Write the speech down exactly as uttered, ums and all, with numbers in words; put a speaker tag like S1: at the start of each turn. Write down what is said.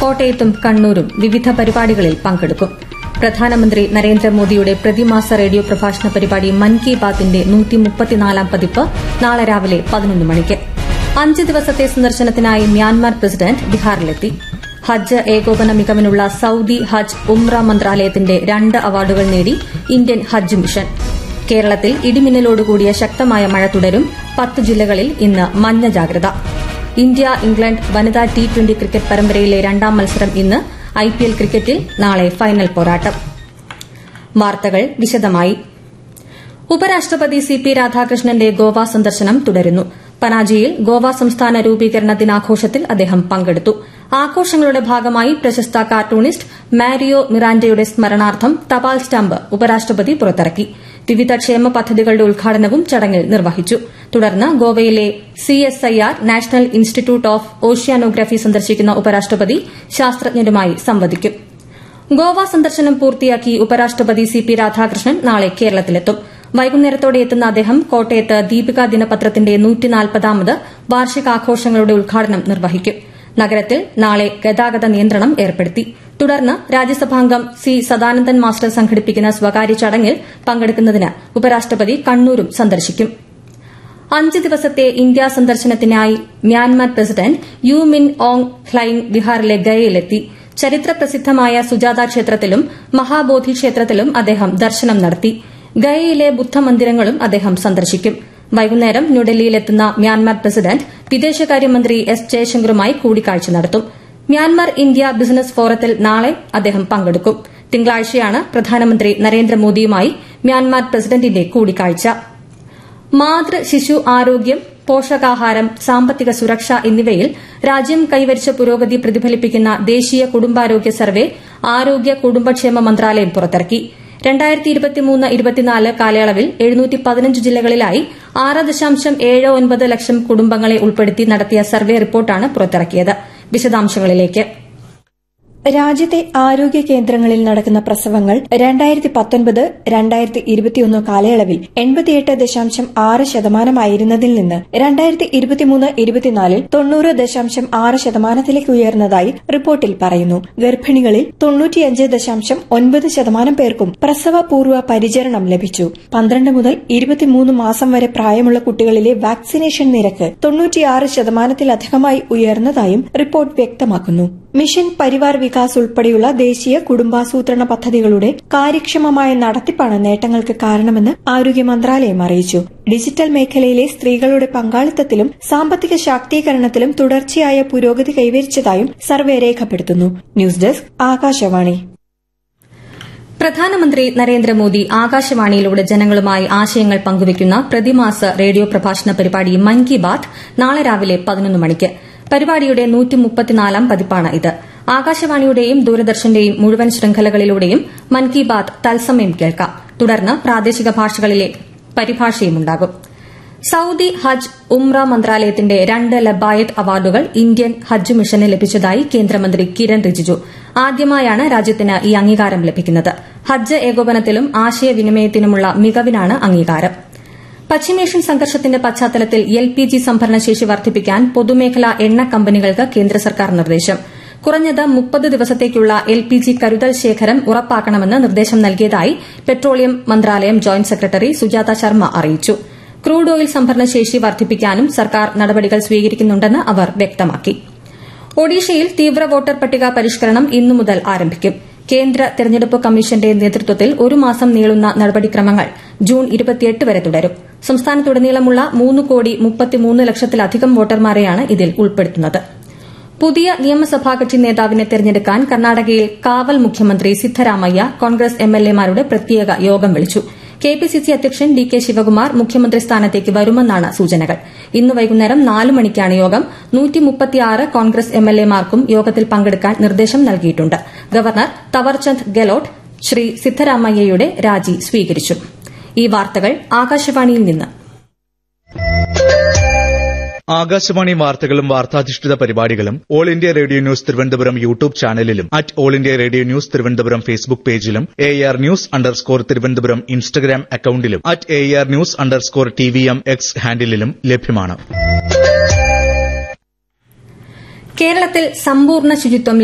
S1: കോട്ടയത്തും കണ്ണൂരും വിവിധ പരിപാടികളിൽ പങ്കെടുക്കും. പ്രധാനമന്ത്രി നരേന്ദ്രമോദിയുടെ പ്രതിമാസ റേഡിയോ പ്രഭാഷണ പരിപാടി മൻ കി ബാത്തിന്റെ നൂറ്റിമുപ്പത്തിനാലാം പതിപ്പ് നാളെ രാവിലെ പതിനൊന്ന് മണിക്ക്. അഞ്ച് ദിവസത്തെ സന്ദർശനത്തിനായി മ്യാൻമാർ പ്രസിഡന്റ് ബീഹാറിലെത്തി. ഹജ്ജ് ഏകോപന മികവിനുള്ള സൌദി ഹജ്ജ് ഉംറ മന്ത്രാലയത്തിന്റെ രണ്ട് അവാർഡുകൾ നേടി ഇന്ത്യൻ ഹജ്ജ് മിഷൻ. കേരളത്തിൽ ഇടിമിന്നലോടുകൂടിയ ശക്തമായ മഴ തുടരും. പത്ത് ജില്ലകളിൽ ഇന്ന് മഞ്ഞ ജാഗ്രത. ഇന്ത്യ ഇംഗ്ലണ്ട് വനിതാ ടി ട്വന്റി ക്രിക്കറ്റ് പരമ്പരയിലെ രണ്ടാം മത്സരം ഇന്ന്. ഐപിഎൽ ക്രിക്കറ്റിൽ നാളെ ഫൈനൽ പോരാട്ടം. വാർത്തകൾ വിശദമായി. ഉപരാഷ്ട്രപതി സി പി രാധാകൃഷ്ണന്റെ ഗോവ സന്ദർശനം തുടരുന്നു. പനാജിയിൽ ഗോവ സംസ്ഥാന രൂപീകരണ ദിനാഘോഷത്തിൽ അദ്ദേഹം പങ്കെടുത്തു. ആഘോഷങ്ങളുടെ ഭാഗമായി പ്രശസ്ത കാർട്ടൂണിസ്റ്റ് മാരിയോ മിറാൻഡയുടെ സ്മരണാർത്ഥം തപാൽ സ്റ്റാമ്പ് ഉപരാഷ്ട്രപതി പുറത്തിറക്കി. വിവിധ ക്ഷേമ പദ്ധതികളുടെ ഉദ്ഘാടനവും ചടങ്ങിൽ നിർവഹിച്ചു. തുടർന്ന് ഗോവയിലെ C S I R national institute of oceanography സന്ദർശിക്കുന്ന ഉപരാഷ്ട്രപതി ശാസ്ത്രജ്ഞരുമായി സംവദിക്കും. ഗോവ സന്ദർശനം പൂർത്തിയാക്കി ഉപരാഷ്ട്രപതി സി പി രാധാകൃഷ്ണൻ നാളെ കേരളത്തിലെത്തും. വൈകുന്നേരത്തോടെ എത്തുന്ന അദ്ദേഹം കോട്ടയത്ത് ദീപിക ദിനപത്രത്തിന്റെ നൂറ്റിനാൽപ്പതാമത് വാർഷികാഘോഷങ്ങളുടെ ഉദ്ഘാടനം നിർവഹിക്കും. നഗരത്തിൽ നാളെ ഗതാഗത നിയന്ത്രണം ഏർപ്പെടുത്തി. തുടർന്ന് രാജ്യസഭാംഗം സി സദാനന്ദൻ മാസ്റ്റർ സംഘടിപ്പിക്കുന്ന സ്വകാര്യ ചടങ്ങിൽ പങ്കെടുക്കുന്നതിന് ഉപരാഷ്ട്രപതി കണ്ണൂരും സന്ദർശിക്കും. അഞ്ച് ദിവസത്തെ ഇന്ത്യാ സന്ദർശനത്തിനായി മ്യാൻമാർ പ്രസിഡന്റ് യു മിൻ ഓങ് ഹ്ലൈങ് ബീഹാറിലെ ഗയയിലെത്തി. ചരിത്ര പ്രസിദ്ധമായ സുജാത ക്ഷേത്രത്തിലും മഹാബോധി ക്ഷേത്രത്തിലും അദ്ദേഹം ദർശനം നടത്തി. ഗയയിലെ ബുദ്ധമന്ദിരങ്ങളും അദ്ദേഹം സന്ദർശിക്കും. വൈകുന്നേരം ന്യൂഡൽഹിയിലെത്തുന്ന മ്യാൻമാർ പ്രസിഡന്റ് വിദേശകാര്യമന്ത്രി എസ് ജയശങ്കറുമായി കൂടിക്കാഴ്ച നടത്തും. മ്യാൻമാർ ഇന്ത്യ ബിസിനസ് ഫോറത്തിൽ നാളെ അദ്ദേഹം പങ്കെടുക്കും. തിങ്കളാഴ്ചയാണ് പ്രധാനമന്ത്രി നരേന്ദ്രമോദിയുമായി മ്യാൻമാർ പ്രസിഡന്റിന്റെ കൂടിക്കാഴ്ച. മാതൃ ശിശു ആരോഗ്യം, പോഷകാഹാരം, സാമ്പത്തിക സുരക്ഷ എന്നിവയിൽ രാജ്യം കൈവരിച്ച പുരോഗതി പ്രതിഫലിപ്പിക്കുന്ന ദേശീയ കുടുംബാരോഗ്യ സർവേ ആരോഗ്യ കുടുംബക്ഷേമ മന്ത്രാലയം പുറത്തിറക്കി. രണ്ടായിരത്തി ഇരുപത്തിമൂന്ന് ഇരുപത്തിനാല് കാലയളവിൽ എഴുന്നൂറ്റി പതിനഞ്ച് ജില്ലകളിലായി ആറ് ദശാംശം ഏഴ് ഒൻപത് ലക്ഷം കുടുംബങ്ങളെ ഉൾപ്പെടുത്തി നടത്തിയ സർവേ റിപ്പോർട്ടാണ് പുറത്തിറക്കിയത്. വിശദാംശങ്ങളിലേക്ക്.
S2: രാജ്യത്തെ ആരോഗ്യ കേന്ദ്രങ്ങളിൽ നടക്കുന്ന പ്രസവങ്ങൾ രണ്ടായിരത്തി പത്തൊൻപത് രണ്ടായിരത്തി ഇരുപത്തിയൊന്ന് കാലയളവിൽ എൺപത്തിയെട്ട് ദശാംശം ആറ് ശതമാനമായിരുന്നതിൽ നിന്ന് രണ്ടായിരത്തി ഇരുപത്തിമൂന്ന് ഇരുപത്തിനാലിൽ തൊണ്ണൂറ് ദശാംശം ആറ് ശതമാനത്തിലേക്ക് ഉയർന്നതായി റിപ്പോർട്ടിൽ പറയുന്നു. ഗർഭിണികളിൽ തൊണ്ണൂറ്റിയഞ്ച് ദശാംശം ഒൻപത് ശതമാനം പേർക്കും പ്രസവപൂർവ്വ പരിചരണം ലഭിച്ചു. പന്ത്രണ്ട് മുതൽ ഇരുപത്തിമൂന്ന് മാസം വരെ പ്രായമുള്ള കുട്ടികളിലെ വാക്സിനേഷൻ നിരക്ക് തൊണ്ണൂറ്റിയാറ് ശതമാനത്തിലധികമായി ഉയർന്നതായും റിപ്പോർട്ട് വ്യക്തമാക്കുന്നു. മിഷൻ പരിവാർ വികാസ് ഉൾപ്പെടെയുള്ള ദേശീയ കുടുംബാസൂത്രണ പദ്ധതികളുടെ കാര്യക്ഷമമായ നടത്തിപ്പാണ് നേട്ടങ്ങൾക്ക് കാരണമെന്ന് ആരോഗ്യ മന്ത്രാലയം അറിയിച്ചു. ഡിജിറ്റൽ മേഖലയിലെ സ്ത്രീകളുടെ പങ്കാളിത്തത്തിലും സാമ്പത്തിക ശാക്തീകരണത്തിലും തുടർച്ചയായ പുരോഗതി കൈവരിച്ചതായും സർവേ രേഖപ്പെടുത്തുന്നു. News desk Akashvani.
S1: പ്രധാനമന്ത്രി നരേന്ദ്രമോദി ആകാശവാണിയിലൂടെ ജനങ്ങളുമായി ആശയങ്ങൾ പങ്കുവയ്ക്കുന്ന പ്രതിമാസ റേഡിയോ പ്രഭാഷണ പരിപാടി മൻ കി ബാത് നാളെ രാവിലെ പതിനൊന്ന് മണിക്ക്. പരിപാടിയുടെ നൂറ്റിമുപ്പത്തിനാലാം പതിപ്പാണ് ഇത്. ആകാശവാണിയുടെയും ദൂരദർശന്റെയും മുഴുവൻ ശൃംഖലകളിലൂടെയും മൻ കി ബാത് തത്സമയം കേൾക്കാം. തുടർന്ന് പ്രാദേശിക ഭാഷകളിലെ പരിഭാഷയുമുണ്ടാകും. സൌദി ഹജ്ജ് ഉംറ മന്ത്രാലയത്തിന്റെ രണ്ട് ലബായത്ത് അവാർഡുകൾ ഇന്ത്യൻ ഹജ്ജ് മിഷന് ലഭിച്ചതായി കേന്ദ്രമന്ത്രി കിരൺ റിജിജു. ആദ്യമായാണ് രാജ്യത്തിന് ഈ അംഗീകാരം ലഭിക്കുന്നത്. ഹജ്ജ് ഏകോപനത്തിലും ആശയവിനിമയത്തിനുമുള്ള മികവിനാണ് അംഗീകാരം. പശ്ചിമേഷ്യൻ സംഘർഷത്തിന്റെ പശ്ചാത്തലത്തിൽ എൽ പി ജി സംഭരണശേഷി വർദ്ധിപ്പിക്കാൻ പൊതുമേഖലാ എണ്ണ കമ്പനികൾക്ക് കേന്ദ്ര സർക്കാർ നിർദ്ദേശം. കുറഞ്ഞത് മുപ്പത് ദിവസത്തേക്കുള്ള എൽ പി ജി കരുതൽ ശേഖരം ഉറപ്പാക്കണമെന്ന് നിർദ്ദേശം നൽകിയതായി പെട്രോളിയം മന്ത്രാലയം ജോയിന്റ് സെക്രട്ടറി സുജാത ശർമ്മ അറിയിച്ചു. ക്രൂഡ് ഓയിൽ സംഭരണശേഷി വർദ്ധിപ്പിക്കാനും സർക്കാർ നടപടികൾ സ്വീകരിക്കുന്നുണ്ടെന്ന് അവർ വ്യക്തമാക്കി. ഒഡീഷയിൽ തീവ്ര വോട്ടർ പട്ടിക പരിഷ്കരണം ഇന്നു മുതൽ ആരംഭിക്കും. കേന്ദ്ര തെരഞ്ഞെടുപ്പ് കമ്മീഷന്റെ നേതൃത്വത്തിൽ ഒരു മാസം നീളുന്ന നടപടിക്രമങ്ങൾ ജൂൺ ഇരുപത്തിയെട്ട് വരെ തുടരും. സംസ്ഥാനത്തുടനീളമുള്ള മൂന്ന് കോടി മുപ്പത്തിമൂന്ന് ലക്ഷത്തിലധികം വോട്ടർമാരെയാണ് ഇതിൽ ഉൾപ്പെടുത്തുന്നത്. പുതിയ നിയമസഭാ കക്ഷി നേതാവിനെ തെരഞ്ഞെടുക്കാൻ കർണാടകയിൽ കാവൽ മുഖ്യമന്ത്രി സിദ്ധരാമയ്യ കോൺഗ്രസ് എംഎൽഎമാരുടെ പ്രത്യേക യോഗം വിളിച്ചു. കെപിസിസി അധ്യക്ഷൻ ഡി കെ ശിവകുമാർ മുഖ്യമന്ത്രി സ്ഥാനത്തേക്ക് വരുമെന്നാണ് സൂചനകൾ. ഇന്ന് വൈകുന്നേരം നാല് മണിക്കാണ് യോഗം. നൂറ്റിമുപ്പത്തിയാറ് കോൺഗ്രസ് എംഎൽഎമാർക്കും യോഗത്തിൽ പങ്കെടുക്കാൻ നിർദ്ദേശം നൽകിയിട്ടുണ്ട്. ഗവർണർ തവർചന്ദ് ഗെലോട്ട് ശ്രീ സിദ്ധരാമയ്യയുടെ രാജി സ്വീകരിച്ചു. ഈ വാർത്തകൾ ആകാശവാണിയിൽ നിന്ന്.
S3: ആകാശവാണി വാർത്തകളും വാർത്താധിഷ്ഠിത പരിപാടികളും all India radio news Thiruvananthapuram YouTube ചാനലിലും at all India radio news Thiruvananthapuram Facebook പേജിലും A R news underscore Thiruvananthapuram Instagram അക്കൌണ്ടിലും at A R news underscore T V M X ഹാൻഡിലും ലഭ്യമാണ്.
S1: കേരളത്തിൽ സമ്പൂർണ്ണ ശുചിത്വം